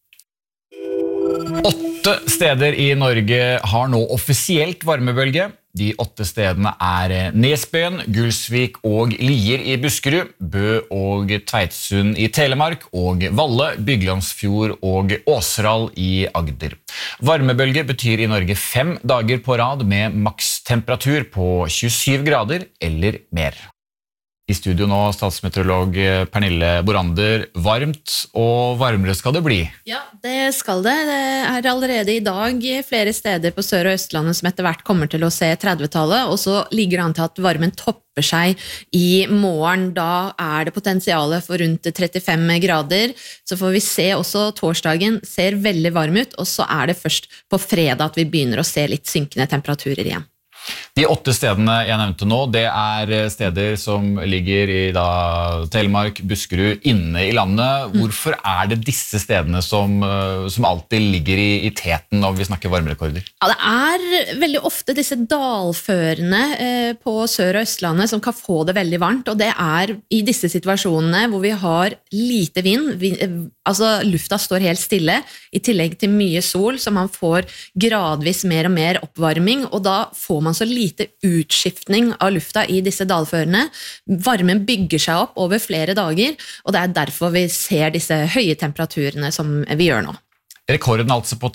8 steder i Norge har nå offisielt varmebølge. De 8 stedene Nesbyen, Gulsvik og Lier i Buskerud, Bø og Tveitsund i Telemark, og Valle, Byglandsfjord og Åseral i Agder. Varmebølge betyr i Norge 5 dager på rad med makstemperatur på 27 grader eller mer. I studio nå, statsmeteorolog Pernille Borander. Varmt og varmere skal det bli? Ja, det skal det. Det allerede i dag flere steder på Sør- og Østlandet som etter hvert kommer til å se 30-tallet, og så ligger det an til at varmen topper seg i morgen. Da det potensialet for rundt 35 grader. Så får vi se også torsdagen ser veldig varm ut, og så det først på fredag at vi begynner å se litt synkende temperaturer igjen. De 8 stedene jeg nevnte nå, det steder som ligger i Telemark, Buskerud, inne i landet. Hvorfor det disse stedene som alltid ligger i teten når vi snakker varmerekorder? Ja, det veldig ofte disse dalførene på Sør- og Østlandet som kan få det veldig varmt, og det i disse situasjonene hvor vi har lite vind, altså lufta står helt stille, i tillegg til mye sol, så man får gradvis mer og mer oppvarming, og da får man så lite utskiftning av lufta i disse dalførene. Varmen bygger seg opp over flere dager, og det derfor vi ser disse høye temperaturene som vi gjør nå. Rekorden altså på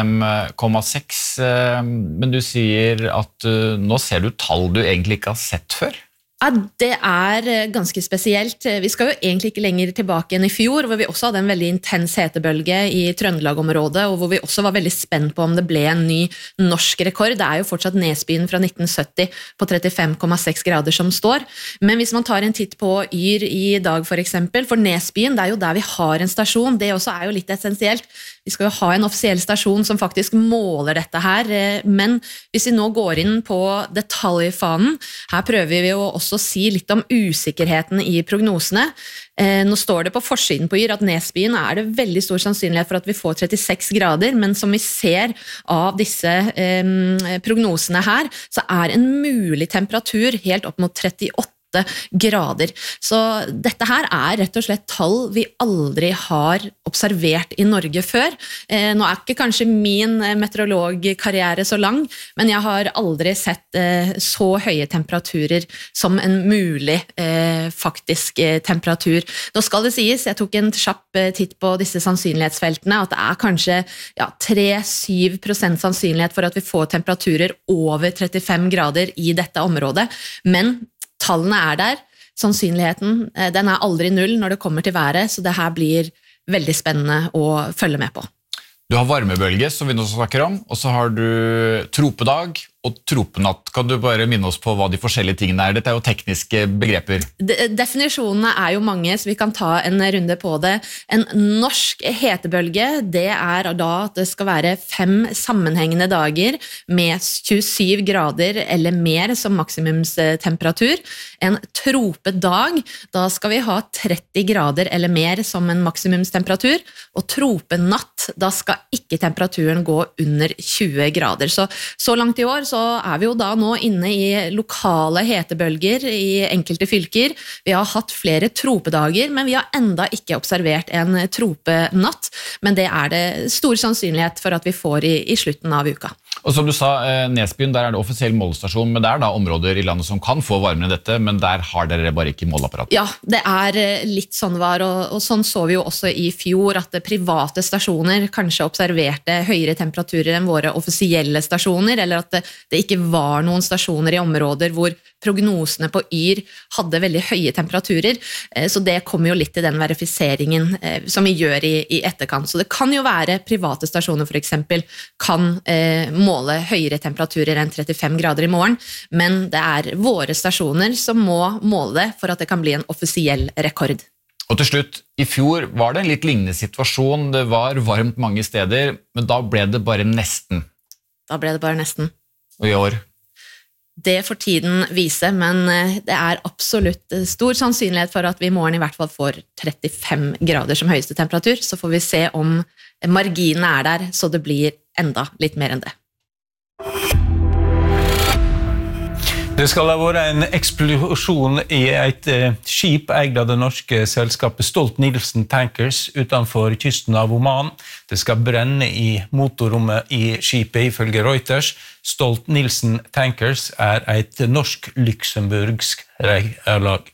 35,6, men du sier at nå ser du tall du egentlig ikke har sett før? Ja, det ganske spesielt. Vi skal jo egentlig ikke lenger tilbake enn i fjor, hvor vi også hadde en veldig intens hetebølge i Trøndelag-området, og hvor vi også var veldig spent på om det ble en ny norsk rekord. Det jo fortsatt Nesbyen fra 1970 på 35,6 grader som står. Men hvis man tar en titt på Yr i dag for eksempel, for Nesbyen, det jo der vi har en stasjon, det også jo litt essensielt. Vi skal jo ha en offisiell stasjon som faktisk måler dette her, men hvis vi nå går inn på detaljfanen, her prøver vi jo også å si litt om usikkerheten i prognosene. Nå står det på forsiden på Yr at Nesbyen det veldig stor sannsynlighet for at vi får 36 grader, men som vi ser av disse prognosene her, så en mulig temperatur helt opp mot 38 grader. Så dette her rett og slett tall vi aldri har observert i Norge før. Nå ikke kanskje min meteorologkarriere så lang, men jeg har aldri sett så høye temperaturer som en mulig faktisk temperatur. Nå skal det sies, jeg tok en kjapp titt på disse sannsynlighetsfeltene, at det kanskje 3-7% sannsynlighet for at vi får temperaturer over 35 grader i dette området, men tallene der, sannsynligheten, den aldri null når det kommer til været, så det her blir veldig spennende å følge med på. Du har varmebølge, som vi nå snakker om, og så har du tropedag og tropenatt. Kan du bare minne oss på hva de forskjellige tingene Dette jo tekniske begreper. Definisjonene jo mange, så vi kan ta en runde på det. En norsk hetebølge, det da at det skal være 5 sammenhengende dager med 27 grader eller mer som maksimumstemperatur. En tropedag, da skal vi ha 30 grader eller mer som en maksimumstemperatur, og tropenatt, da skal ikke temperaturen gå under 20 grader. Så langt i år så vi jo da nå inne i lokale hetebølger i enkelte fylker. Vi har hatt flere tropedager, men vi har enda ikke observert en tropenatt, men det det stor sannsynlighet for at vi får i slutten av uka. Og som du sa, Nesbyen, der det offisiell målestasjon, men det da områder i landet som kan få varmere enn dette, men der har dere bare ikke måleapparat. Ja, det litt sånn var, og sånn så vi jo også i fjor, at private stasjoner kanskje observerte høyere temperaturer enn våre offisielle stasjoner, eller at det ikke var noen stasjoner i områder hvor prognosene på YR hadde veldig høye temperaturer, så det kommer jo litt til den verifiseringen som vi gjør i etterkant. Så det kan jo være private stasjoner for eksempel kan måle høyere temperaturer enn 35 grader i morgen, men det våre stasjoner som må måle det for at det kan bli en offisiell rekord. Og til slutt, i fjor var det en litt lignende situasjon, det var varmt mange steder, men da ble det bare nesten. Da ble det bare nesten. Og i år? Det får tiden vise, men det absolutt stor sannsynlighet for at vi i morgen i hvert fall får 35 grader som høyeste temperatur, så får vi se om marginene der, så det blir enda litt mer enn det. Det skal ha vært en eksplosjon i et skip eid av det norske selskapet Stolt-Nielsen Tankers utenfor kysten av Oman. Det skal brenne i motorrommet i skipet ifølge Reuters. Stolt-Nielsen Tankers et norsk-luxemburgsk reiarlag.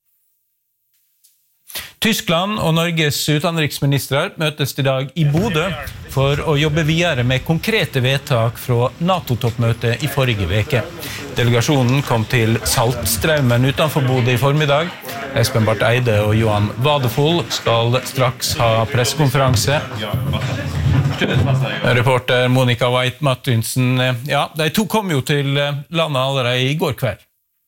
Tyskland og Norges utenriksministre møtes i dag i Bodø for å jobbe videre med konkrete vedtak fra NATO-toppmøtet i forrige veke. Delegasjonen kom til Saltstraumen utenfor Bodø i formiddag. Espen Barth Eide og Johan Wadefull skal straks ha pressekonferanse. Reporter Monica White-Martinsen, ja, de to kom jo til landet allerede i går kveld.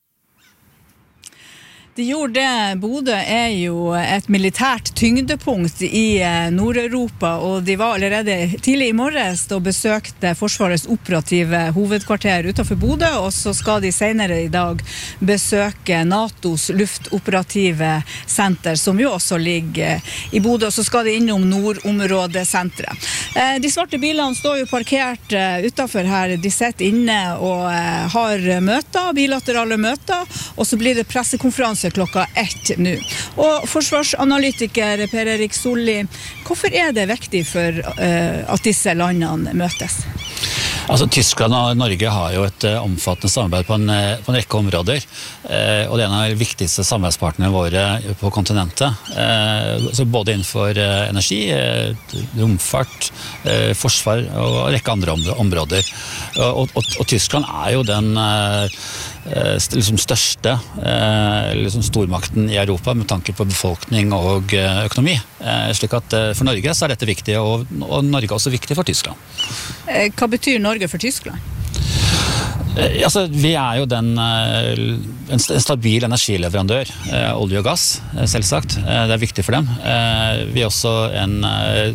De gjorde det. Bodø jo et militært tyngdepunkt i Nord-Europa, og de var allerede tidlig i morges og besøkte Forsvarets operative hovedkvarter utenfor Bodø, og så skal de senere i dag besøke NATOs luftoperative senter, som jo også ligger i Bodø, og så skal de innom nordområdesenteret. De svarte bilene står jo parkert utenfor her, de sitter inne og har møter, bilaterale møter, og så blir det pressekonferanse klokka 1 nå. Og forsvarsanalytiker Per Erik Solli, hvorfor det viktig for at disse landene møtes? Altså, Tyskland og Norge har jo et omfattende samarbeid på en rekke områder, og det en av de viktigste samarbeidspartnerne våre på kontinentet, så både innenfor energi, romfart, forsvar og en rekke andre områder. Og Tyskland jo den liksom største stormakten i Europa med tanke på befolkning og økonomi. Slik at for Norge så dette viktig, og Norge også viktig for Tyskland. Hva betyr Norge for Tyskland? Altså, vi jo en stabil energileverandør, olje og gass, selvsagt. Det viktig for dem. Vi også en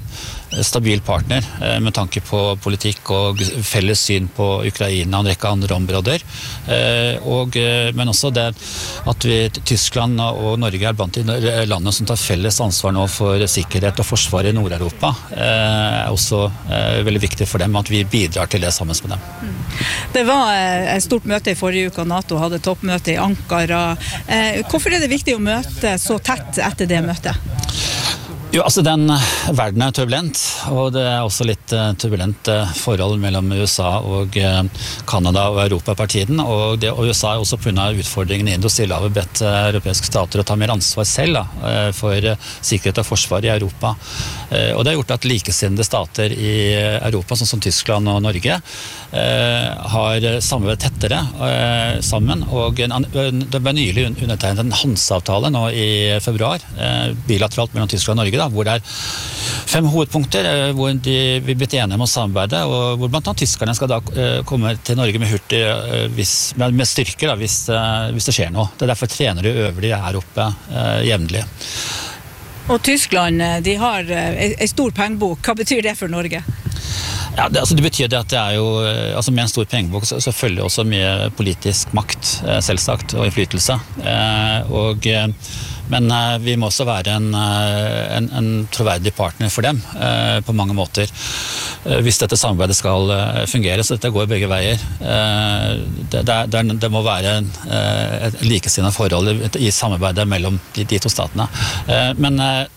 stabil partner med tanke på politikk og felles syn på Ukraina og en rekke andre områder. Men også det at Tyskland og Norge blant de landene som tar felles ansvar nå for sikkerhet og forsvar i Nord-Europa, også veldig viktig for dem at vi bidrar til det sammen med dem. Det var et stort møte i forrige uke, og NATO hadde toppmøte i Ankara. Hvorfor det viktig å møte så tett etter det møtet? Jo, altså den verden turbulent, og det også litt turbulent forhold mellom USA og Kanada og Europa per tiden, og USA også på grunn av utfordringen i Indus-Stillehavet bedt europeiske stater å ta mer ansvar selv for sikkerhet og forsvar i Europa. Og det har gjort at likesinnede stater i Europa, sånn som Tyskland og Norge, har samarbeidet tettere sammen, og det ble nylig undertegnet en handelsavtale nå i februar, bilateralt mellom Tyskland og Norge, hvor det 5 hovedpunkter hvor vi blitt enige om å samarbeide, og hvor blant annet tyskerne skal da komme til Norge med med styrker hvis det skjer noe. Det derfor trener de øver de her oppe jevnlig. Og Tyskland, de har en stor pengebok. Hva betyr det for Norge? Ja, det betyr det at det jo, altså med en stor pengebok så følger også mye politisk makt, selvsagt, og innflytelse. Men vi må også være en troverdig partner for dem på mange måter. Hvis dette samarbeidet skal fungere, så dette går begge veier. Det må være et likesinnet forhold i samarbeidet mellom de to statene. Men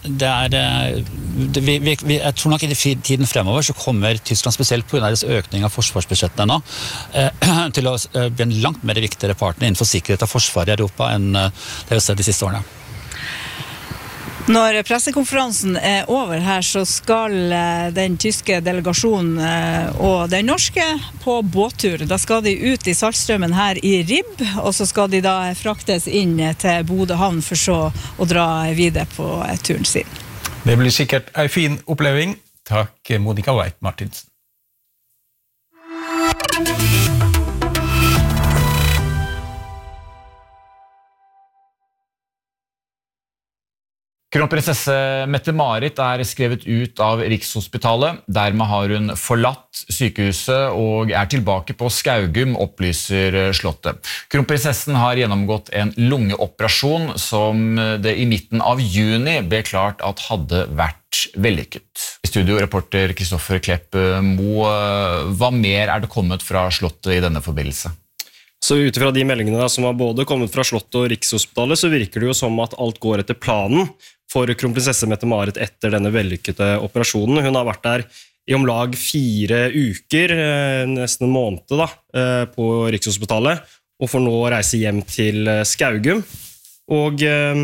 jeg tror nok i tiden fremover så kommer Tyskland, spesielt på grunn av deres økning av forsvarsbudsjettene nå, til å bli en langt mer viktigere partner innenfor sikkerhet og forsvar i Europa enn det vi har sett de siste årene. Når pressekonferansen over her, så skal den tyske delegasjonen og den norske på båttur. Da skal de ut i Saltstrømmen her i Ribb, og så skal de da fraktes inn til Bodø havn for så å dra videre på turen sin. Det blir sikkert en fin oppleving. Takk, Monica Wright-Martinsen. Kronprinsesse Mette-Marit skrevet ut av Rikshospitalet. Dermed har hun forlatt sykehuset og tilbake på Skaugum, opplyser Slottet. Kronprinsessen har gjennomgått en lungeoperasjon som det i midten av juni ble klart at hadde vært vellykket. I studio, reporter Kristoffer Klepp Mo, hva mer det kommet fra Slottet i denne forbindelse? Så utifra de meldingene som har både kommet fra Slottet og Rikshospitalet, så virker det jo som at alt går etter planen for kronprinsesse Mette-Marit etter denne vellykkede operasjonen. Hun har vært der i om lag 4 uker, nesten en måned da, på Rikshospitalet, og får nå reise hjem til Skaugum. Og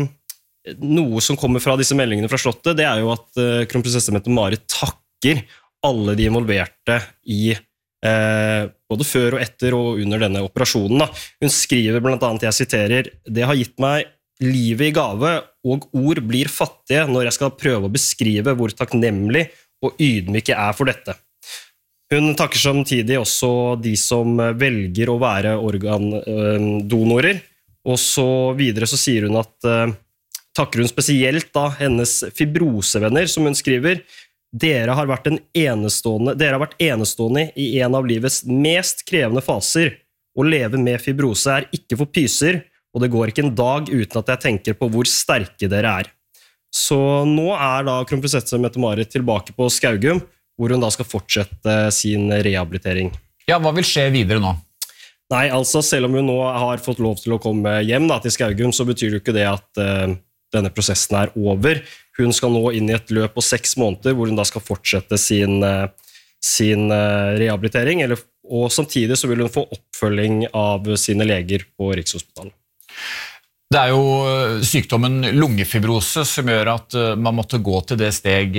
noe som kommer fra disse meldingene fra Slottet, det jo at kronprinsesse Mette-Marit takker alle de involverte i både før og etter og under denne operasjonen. Da. Hun skriver blant annet, jeg siterer, «Det har gitt meg livet i gave, og ord blir fattige når jeg skal prøve å beskrive hvor takknemlig og ydmyk jeg for dette». Hun takker samtidig også de som velger å være organdonorer, og så videre så sier hun at takker hun spesielt da hennes fibrosevenner, som hun skriver, dere har vært enestående i en av livets mest krevende faser. Å leve med fibrose ikke for pyser, og det går ikke en dag uten at jeg tenker på hvor sterke dere Så nå da kronprinsesse Mette-Marit tilbake på Skaugum, hvor hun da skal fortsette sin rehabilitering. Ja, hva vil skje videre nå? Nei, altså selv om hun nå har fått lov til å komme hjem da, til Skaugum, så betyr det ikke det at denne prosessen over. Hun skal nå inn i et løp på 6 måneder, hvor hun da skal fortsette sin rehabilitering, og samtidig så vil hun få oppfølging av sine leger på Rikshospitalet. Det jo sykdommen lungefibrose som gjør at man måtte gå til det steg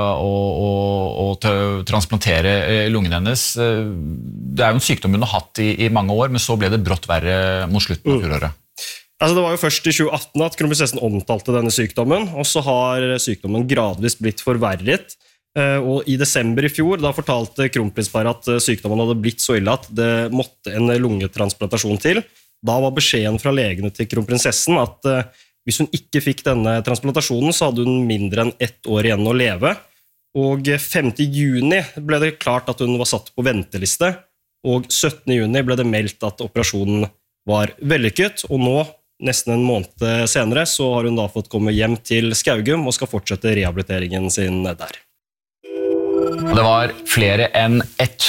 og transplantere lungen hennes. Det jo en sykdom hun har hatt i mange år, men så ble det brått verre mot slutten av fjoråret. Altså det var jo først i 2018 at kronprinsessen omtalte denne sykdommen, og så har sykdommen gradvis blitt forverret. Og i desember i fjor, da fortalte kronprinsparet at sykdommen hadde blitt så ille at det måtte en lungetransplantasjon til. Da var beskjeden fra legene til kronprinsessen at hvis hun ikke fikk denne transplantasjonen, så hadde hun mindre enn 1 år igjen å leve. Og 5. juni ble det klart at hun var satt på venteliste, og 17. juni ble det meldt at operasjonen var vellykket, og nå, nesten en måned senere, så har hun da fått komme hjem til Skaugum og skal fortsette rehabiliteringen sin der. Det var flere enn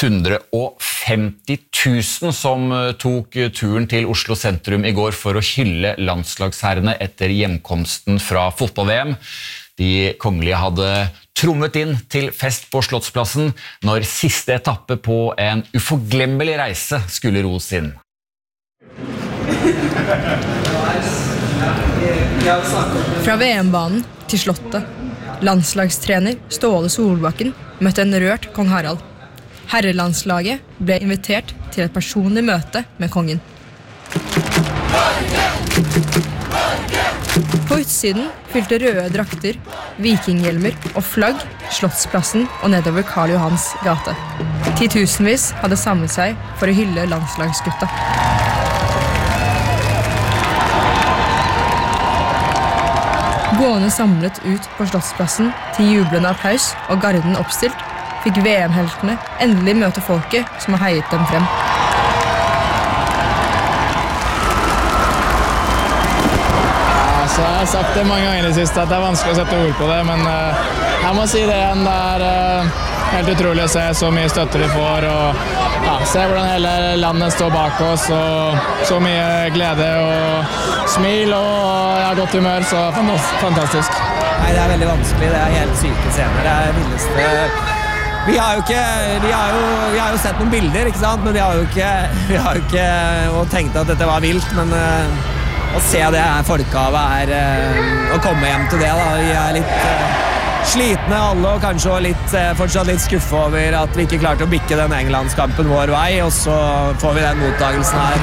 150 000 som tok turen til Oslo sentrum i går for å hylle landslagsherrene etter hjemkomsten fra fotball-VM. De kongelige hadde trommet inn til fest på Slottsplassen når siste etappe på en uforglemmelig reise skulle ros inn. Fra VM-banen til Slottet. Landslagstrener Ståle Solbakken møtte en rørt kong Harald. Herrelandslaget ble invitert til et personlig møte med kongen. På utsiden fylte røde drakter, vikinghjelmer og flagg Slottsplassen og nedover Karl Johans gate. Titusenvis hadde samlet seg for å hylle landslagsgutta. Gående samlet ut på Slottsplassen til jublende applaus og garden oppstilt, fikk VM-heltene endelig møte folket som har heiet dem frem. Jeg har sagt det mange ganger i det siste at det er vanskelig å sette ord på det, men jeg må si det igjen, det er helt utrolig å se så mye støtte de får, og se hvordan hele landet står bak oss, og så mye glede og smil, og jeg har godt humør, så fantastisk. Nei, det er veldig vanskelig, det er helt syke scener, det er villeste. Vi har jo sett noen bilder, ikke sant, men vi har jo ikke tenkt at dette var vilt, men å se det her folkehavet å komme hjem til det da. Vi er litt slitne alle og kanskje fortsatt litt skuffe over at vi ikke klarte å bikke den Englandskampen vår vei, og så får vi den mottagelsen her.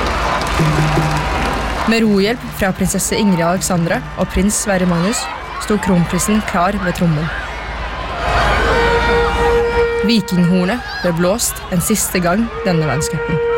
Med rohjelp fra prinsesse Ingrid Alexandra og prins Sverre Magnus stod kronprinsen klar ved trommen. Vikinghornet ble blåst en siste gang denne verdenscupen.